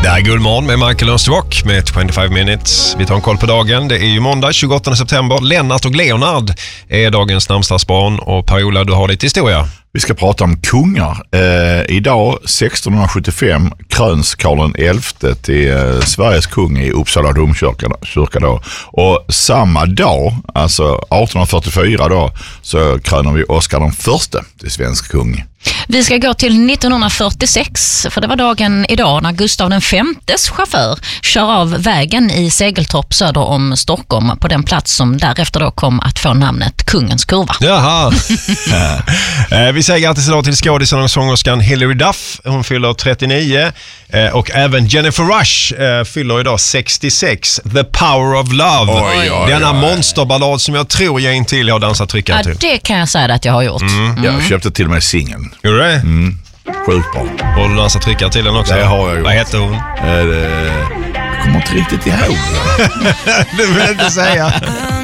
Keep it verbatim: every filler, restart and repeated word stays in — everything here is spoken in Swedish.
Det är Guldmorgon med Michael Österbock med tjugofem minutes. Vi tar en koll på dagen. Det är ju måndag tjugoåttonde september. Lennart och Leonard är dagens namnsdagsbarn. Och Per-Ola, du har lite historia. Vi ska prata om kungar. Eh, idag sextonhundrasjuttiofem kröns Karl den elfte till eh, Sveriges kung i Uppsala domkyrka kyrka då. Och samma dag, alltså arton fyrtiofyra då, så krönar vi Oscar den förste till svensk kung. Vi ska gå till nittonhundrafyrtiosex, för det var dagen idag när Gustav den femtes chaufför kör av vägen i Segeltorp söder om Stockholm på den plats som därefter då kom att få namnet Kungens kurva. Jaha. Vi säger grattis idag till skådisen och sångerskan Hilary Duff. Hon fyller trettionio. Och även Jennifer Rush fyller idag sextiosex. The Power of Love. Oj, oj, Denna oj. monsterballad som jag tror jag intill jag dansar tryckare Ja, till. det kan jag säga att jag har gjort. Mm. Jag köpte till och med singeln. Gjorde du det? Mm. Sjukt bra. Och du dansar tryckare till den också? Det har jag gjort. Vad heter hon? Eh, det... Jag kommer inte riktigt ihåg det. Du vill inte säga.